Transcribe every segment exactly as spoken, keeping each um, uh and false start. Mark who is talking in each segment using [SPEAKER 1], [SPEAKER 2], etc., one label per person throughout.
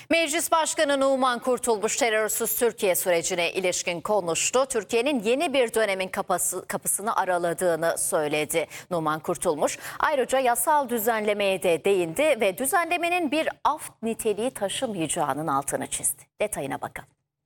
[SPEAKER 1] Meclis Başkanı Numan Kurtulmuş terörsüz Türkiye sürecine ilişkin konuştu. Türkiye'nin yeni bir dönemin kapısı, kapısını araladığını söyledi Numan Kurtulmuş. Ayrıca yasal düzenlemeye de değindi ve düzenlemenin bir af niteliği taşımayacağının altını çizdi. Detayına bakın.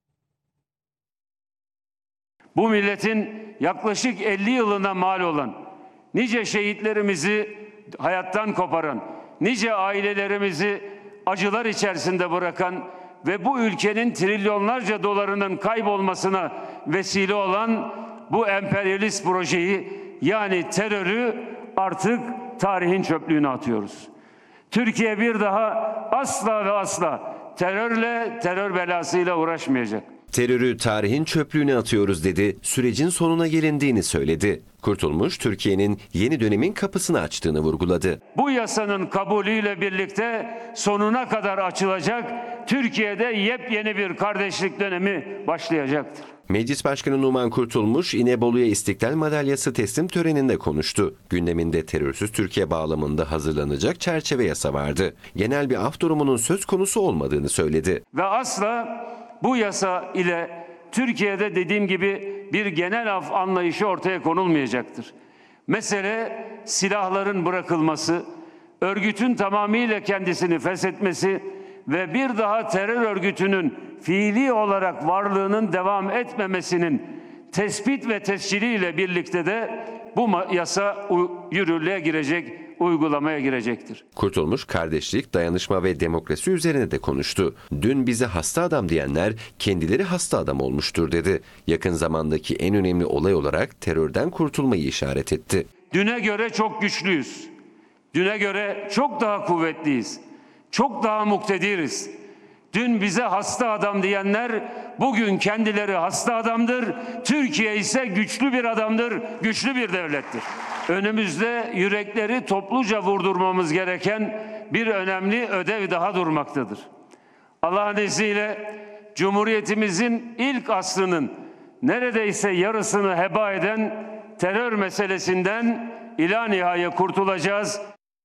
[SPEAKER 2] Bu milletin yaklaşık elli yılına mal olan, nice şehitlerimizi hayattan koparan, nice ailelerimizi acılar içerisinde bırakan ve bu ülkenin trilyonlarca dolarının kaybolmasına vesile olan bu emperyalist projeyi, yani terörü artık tarihin çöplüğüne atıyoruz. Türkiye bir daha asla ve asla terörle, terör belasıyla uğraşmayacak.
[SPEAKER 3] Terörü tarihin çöplüğüne atıyoruz dedi, sürecin sonuna gelindiğini söyledi. Kurtulmuş, Türkiye'nin yeni dönemin kapısını açtığını vurguladı.
[SPEAKER 2] Bu yasanın kabulüyle birlikte sonuna kadar açılacak, Türkiye'de yepyeni bir kardeşlik dönemi başlayacaktır.
[SPEAKER 3] Meclis Başkanı Numan Kurtulmuş, İnebolu'ya İstiklal Madalyası teslim töreninde konuştu. Gündeminde terörsüz Türkiye bağlamında hazırlanacak çerçeve yasa vardı. Genel bir af durumunun söz konusu olmadığını söyledi.
[SPEAKER 2] Ve asla bu yasa ile Türkiye'de dediğim gibi bir genel af anlayışı ortaya konulmayacaktır. Mesele silahların bırakılması, örgütün tamamıyla kendisini feshetmesi ve bir daha terör örgütünün fiili olarak varlığının devam etmemesinin tespit ve tesciliyle birlikte de bu yasa yürürlüğe girecek, uygulamaya girecektir.
[SPEAKER 3] Kurtulmuş, kardeşlik, dayanışma ve demokrasi üzerine de konuştu. Dün bize hasta adam diyenler kendileri hasta adam olmuştur dedi. Yakın zamandaki en önemli olay olarak terörden kurtulmayı işaret etti.
[SPEAKER 2] Düne göre çok güçlüyüz. Düne göre çok daha kuvvetliyiz. Çok daha muktediriz. Dün bize hasta adam diyenler bugün kendileri hasta adamdır. Türkiye ise güçlü bir adamdır, güçlü bir devlettir. Önümüzde yürekleri topluca vurdurmamız gereken bir önemli ödev daha durmaktadır. Allah'ın izniyle Cumhuriyetimizin ilk asrının neredeyse yarısını heba eden terör meselesinden ila nihaya kurtulacağız.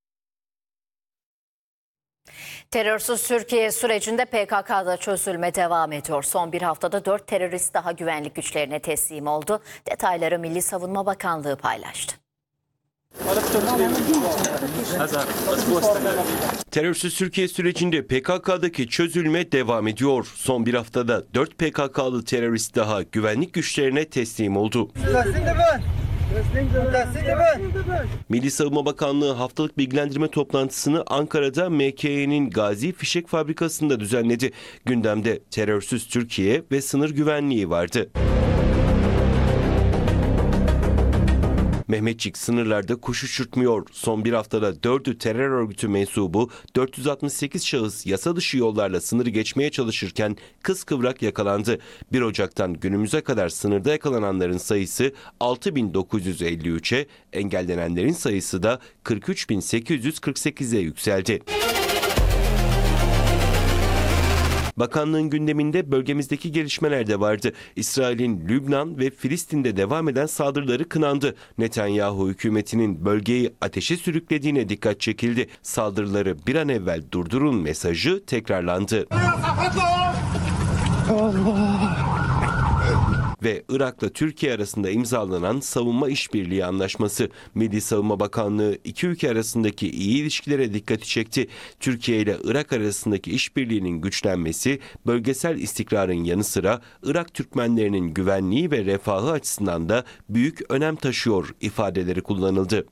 [SPEAKER 1] Terörsüz Türkiye sürecinde P K K'da çözülme devam ediyor. Son bir haftada dört terörist daha güvenlik güçlerine teslim oldu. Detayları Milli Savunma Bakanlığı paylaştı.
[SPEAKER 4] Terörsüz Türkiye sürecinde P K K'daki çözülme devam ediyor. Son bir haftada dört P K K'lı terörist daha güvenlik güçlerine teslim oldu. Milli Savunma Bakanlığı haftalık bilgilendirme toplantısını Ankara'da M K E'nin Gazi Fişek Fabrikası'nda düzenledi. Gündemde terörsüz Türkiye ve sınır güvenliği vardı. Mehmetçik sınırlarda kuş uçurtmuyor. Son bir haftada dördü terör örgütü mensubu, dört yüz altmış sekiz şahıs yasa dışı yollarla sınırı geçmeye çalışırken kıskıvrak yakalandı. bir Ocak'tan günümüze kadar sınırda yakalananların sayısı altı bin dokuz yüz elli üçe, engellenenlerin sayısı da kırk üç bin sekiz yüz kırk sekize yükseldi. Bakanlığın gündeminde bölgemizdeki gelişmeler de vardı. İsrail'in Lübnan ve Filistin'de devam eden saldırıları kınandı. Netanyahu hükümetinin bölgeyi ateşe sürüklediğine dikkat çekildi. Saldırıları bir an evvel durdurun mesajı tekrarlandı. Allah! Ve Irak'la Türkiye arasında imzalanan savunma işbirliği anlaşması. Milli Savunma Bakanlığı iki ülke arasındaki iyi ilişkilere dikkati çekti. Türkiye ile Irak arasındaki işbirliğinin güçlenmesi, bölgesel istikrarın yanı sıra Irak Türkmenlerinin güvenliği ve refahı açısından da büyük önem taşıyor ifadeleri kullanıldı.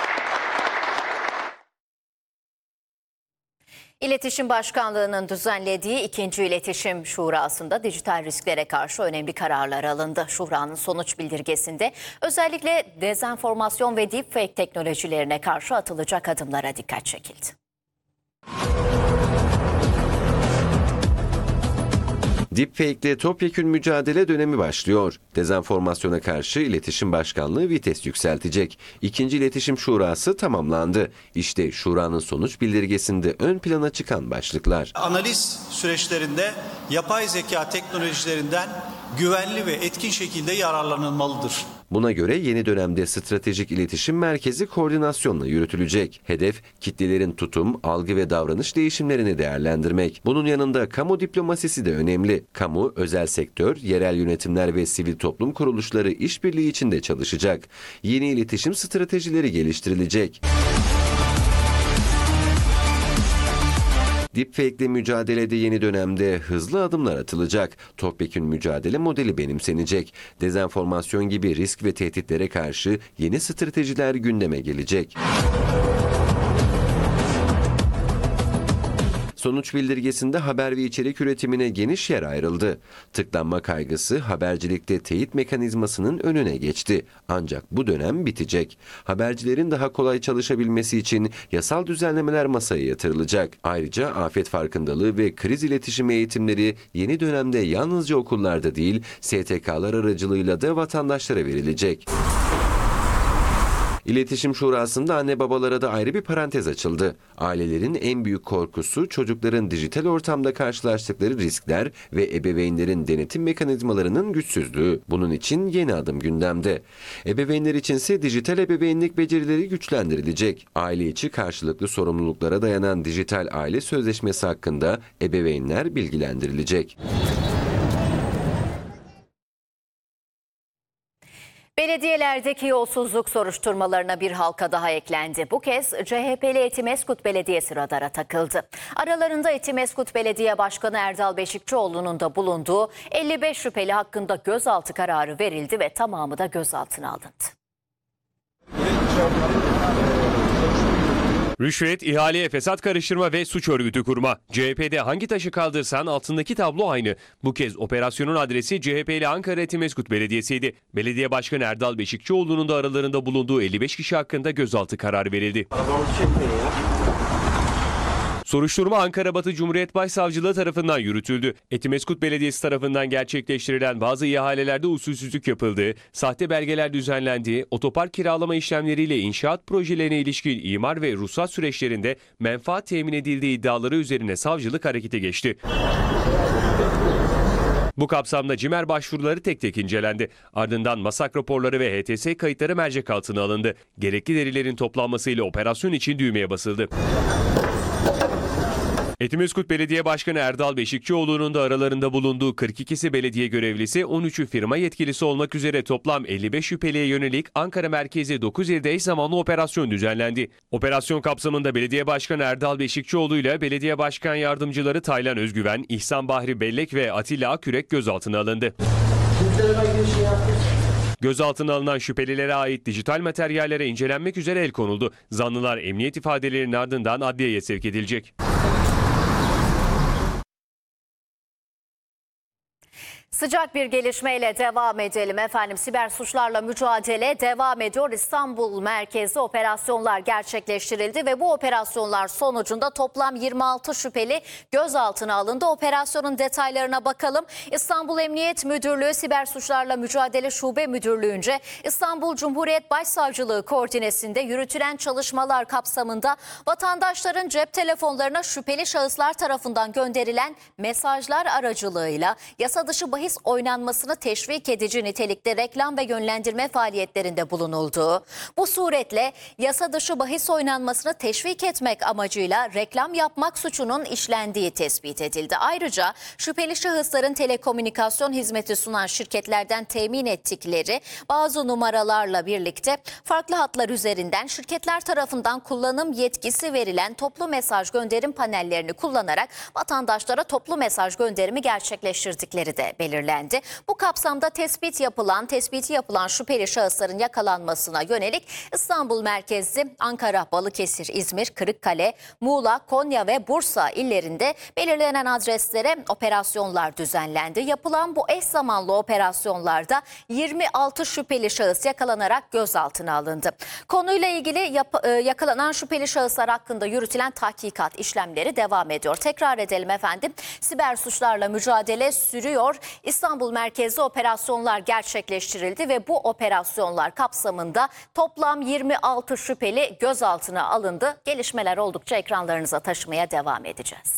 [SPEAKER 1] İletişim Başkanlığı'nın düzenlediği ikinci İletişim Şurası'nda dijital risklere karşı önemli kararlar alındı. Şuranın sonuç bildirgesinde özellikle dezenformasyon ve deepfake teknolojilerine karşı atılacak adımlara dikkat çekildi.
[SPEAKER 3] Deepfake ile topyekün mücadele dönemi başlıyor. Dezenformasyona karşı İletişim Başkanlığı vites yükseltecek. İkinci İletişim Şurası tamamlandı. İşte Şura'nın sonuç bildirgesinde ön plana çıkan başlıklar.
[SPEAKER 5] Analiz süreçlerinde yapay zeka teknolojilerinden güvenli ve etkin şekilde yararlanılmalıdır.
[SPEAKER 3] Buna göre yeni dönemde stratejik iletişim merkezi koordinasyonla yürütülecek. Hedef, kitlelerin tutum, algı ve davranış değişimlerini değerlendirmek. Bunun yanında kamu diplomasisi de önemli. Kamu, özel sektör, yerel yönetimler ve sivil toplum kuruluşları işbirliği içinde çalışacak. Yeni iletişim stratejileri geliştirilecek. Deepfake'le mücadelede yeni dönemde hızlı adımlar atılacak. Topyekün mücadele modeli benimsenecek. Dezenformasyon gibi risk ve tehditlere karşı yeni stratejiler gündeme gelecek. Sonuç bildirgesinde haber ve içerik üretimine geniş yer ayrıldı. Tıklanma kaygısı habercilikte teyit mekanizmasının önüne geçti. Ancak bu dönem bitecek. Habercilerin daha kolay çalışabilmesi için yasal düzenlemeler masaya yatırılacak. Ayrıca afet farkındalığı ve kriz iletişimi eğitimleri yeni dönemde yalnızca okullarda değil, S T K'lar aracılığıyla da vatandaşlara verilecek. İletişim Şurası'nda anne babalara da ayrı bir parantez açıldı. Ailelerin en büyük korkusu çocukların dijital ortamda karşılaştıkları riskler ve ebeveynlerin denetim mekanizmalarının güçsüzlüğü. Bunun için yeni adım gündemde. Ebeveynler içinse dijital ebeveynlik becerileri güçlendirilecek. Aile içi karşılıklı sorumluluklara dayanan dijital aile sözleşmesi hakkında ebeveynler bilgilendirilecek.
[SPEAKER 1] Belediyelerdeki yolsuzluk soruşturmalarına bir halka daha eklendi. Bu kez C H P'li Etimesgut Belediyesi radara takıldı. Aralarında Etimesgut Belediye Başkanı Erdal Beşikçioğlu'nun da bulunduğu elli beş şüpheli hakkında gözaltı kararı verildi ve tamamı da gözaltına alındı.
[SPEAKER 6] Rüşvet, ihaleye fesat karıştırma ve suç örgütü kurma. C H P'de hangi taşı kaldırsan altındaki tablo aynı. Bu kez operasyonun adresi C H P'li Ankara Etimesgut Belediyesi'ydi. Belediye Başkanı Erdal Beşikçioğlu'nun da aralarında bulunduğu elli beş kişi hakkında gözaltı kararı verildi. Soruşturma Ankara Batı Cumhuriyet Başsavcılığı tarafından yürütüldü. Etimesgut Belediyesi tarafından gerçekleştirilen bazı ihalelerde usulsüzlük yapıldığı, sahte belgeler düzenlendiği, otopark kiralama işlemleriyle inşaat projelerine ilişkin imar ve ruhsat süreçlerinde menfaat temin edildiği iddiaları üzerine savcılık harekete geçti. Bu kapsamda CİMER başvuruları tek tek incelendi. Ardından MASAK raporları ve H T S kayıtları mercek altına alındı. Gerekli verilerin toplanmasıyla operasyon için düğmeye basıldı. Etimesgut Belediye Başkanı Erdal Beşikçioğlu'nun da aralarında bulunduğu kırk ikisi belediye görevlisi, on üçü firma yetkilisi olmak üzere toplam elli beş şüpheliye yönelik Ankara merkezi dokuz ilde eş zamanlı operasyon düzenlendi. Operasyon kapsamında Belediye Başkanı Erdal Beşikçioğlu ile Belediye Başkan Yardımcıları Taylan Özgüven, İhsan Bahri Bellek ve Atilla Akürek gözaltına alındı. Gözaltına alınan şüphelilere ait dijital materyallere incelenmek üzere el konuldu. Zanlılar emniyet ifadelerinin ardından adliyeye sevk edilecek.
[SPEAKER 1] Sıcak bir gelişmeyle devam edelim efendim. Siber suçlarla mücadele devam ediyor. İstanbul merkezli operasyonlar gerçekleştirildi ve bu operasyonlar sonucunda toplam yirmi altı şüpheli gözaltına alındı. Operasyonun detaylarına bakalım. İstanbul Emniyet Müdürlüğü Siber Suçlarla Mücadele Şube Müdürlüğü'nce İstanbul Cumhuriyet Başsavcılığı koordinesinde yürütülen çalışmalar kapsamında vatandaşların cep telefonlarına şüpheli şahıslar tarafından gönderilen mesajlar aracılığıyla yasa dışı bahis oynanmasını teşvik edici nitelikte reklam ve yönlendirme faaliyetlerinde bulunulduğu, bu suretle yasa dışı bahis oynanmasını teşvik etmek amacıyla reklam yapmak suçunun işlendiği tespit edildi. Ayrıca şüpheli şahısların telekomünikasyon hizmeti sunan şirketlerden temin ettikleri bazı numaralarla birlikte farklı hatlar üzerinden şirketler tarafından kullanım yetkisi verilen toplu mesaj gönderim panellerini kullanarak vatandaşlara toplu mesaj gönderimi gerçekleştirdikleri de belirlendi. Bu kapsamda tespit yapılan, tespiti yapılan şüpheli şahısların yakalanmasına yönelik İstanbul merkezli Ankara, Balıkesir, İzmir, Kırıkkale, Muğla, Konya ve Bursa illerinde belirlenen adreslere operasyonlar düzenlendi. Yapılan bu eş zamanlı operasyonlarda yirmi altı şüpheli şahıs yakalanarak gözaltına alındı. Konuyla ilgili yap- yakalanan şüpheli şahıslar hakkında yürütülen tahkikat işlemleri devam ediyor. Tekrar edelim efendim. Siber suçlarla mücadele sürüyor. İstanbul merkezli operasyonlar gerçekleştirildi ve bu operasyonlar kapsamında toplam yirmi altı şüpheli gözaltına alındı. Gelişmeler oldukça ekranlarınıza taşımaya devam edeceğiz.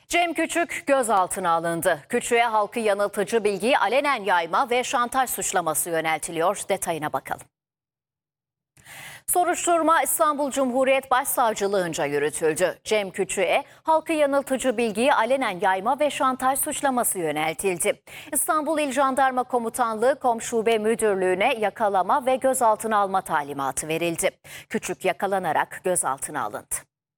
[SPEAKER 1] Cem Küçük gözaltına alındı. Küçük'e halkı yanıltıcı bilgiyi alenen yayma ve şantaj suçlaması yöneltiliyor. Detayına bakalım. Soruşturma İstanbul Cumhuriyet Başsavcılığınca yürütüldü. Cem Küçük'e halkı yanıltıcı bilgiyi alenen yayma ve şantaj suçlaması yöneltildi. İstanbul İl Jandarma Komutanlığı Komşube Müdürlüğü'ne yakalama ve gözaltına alma talimatı verildi. Küçük yakalanarak gözaltına alındı.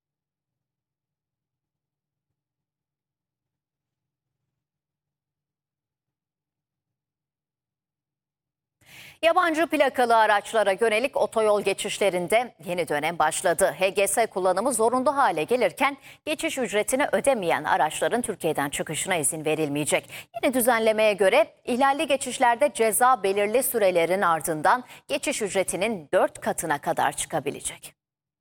[SPEAKER 1] Yabancı plakalı araçlara yönelik otoyol geçişlerinde yeni dönem başladı. H G S kullanımı zorunlu hale gelirken geçiş ücretini ödemeyen araçların Türkiye'den çıkışına izin verilmeyecek. Yeni düzenlemeye göre ihlalli geçişlerde ceza belirli sürelerin ardından geçiş ücretinin dört katına kadar çıkabilecek.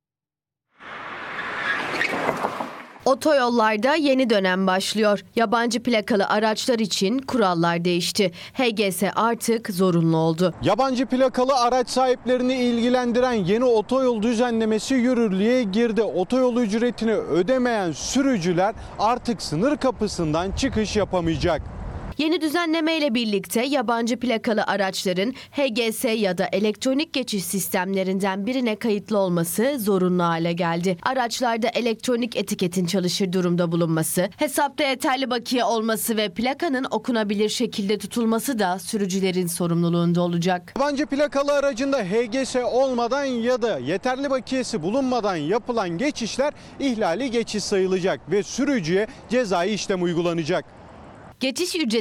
[SPEAKER 7] Otoyollarda yeni dönem başlıyor. Yabancı plakalı araçlar için kurallar değişti. H G S artık zorunlu oldu.
[SPEAKER 8] Yabancı plakalı araç sahiplerini ilgilendiren yeni otoyol düzenlemesi yürürlüğe girdi. Otoyol ücretini ödemeyen sürücüler artık sınır kapısından çıkış yapamayacak.
[SPEAKER 7] Yeni düzenlemeyle birlikte yabancı plakalı araçların H G S ya da elektronik geçiş sistemlerinden birine kayıtlı olması zorunlu hale geldi. Araçlarda elektronik etiketin çalışır durumda bulunması, hesapta yeterli bakiye olması ve plakanın okunabilir şekilde tutulması da sürücülerin sorumluluğunda olacak.
[SPEAKER 8] Yabancı plakalı aracında H G S olmadan ya da yeterli bakiyesi bulunmadan yapılan geçişler ihlali geçiş sayılacak ve sürücüye cezai işlem uygulanacak.
[SPEAKER 7] Geçiş ücreti